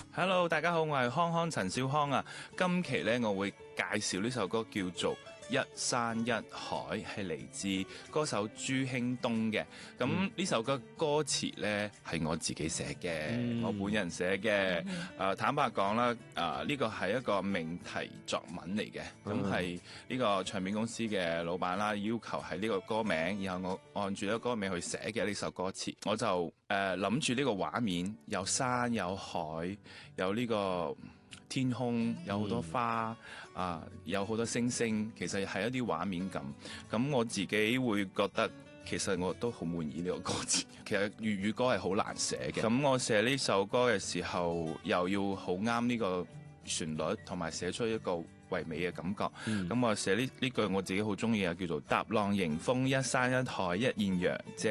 Hello，大家好，我係康康陳少康啊。今期呢，我會介紹呢首歌叫做《一山一海》，係嚟自歌手朱興東嘅。咁呢首歌歌詞呢係我自己寫嘅，我本人寫嘅。坦白講啦，呢個係一個命題作文嚟嘅。咁係呢個唱片公司嘅老闆啦，要求係呢個歌名，然後我按住呢個歌名去寫嘅呢首歌詞，我就諗住呢個畫面，有山有海，有呢個天空，有好多花有好多星星，其實係一啲畫面感。咁我自己會覺得，其實我都好滿意呢個歌詞。其實粵語歌係好難寫嘅，咁我寫呢首歌嘅時候，又要好啱呢個旋律，同埋寫出一個唯美嘅感覺。咁我寫呢句我自己好中意啊，叫做踏浪迎風，一山一海一艷陽。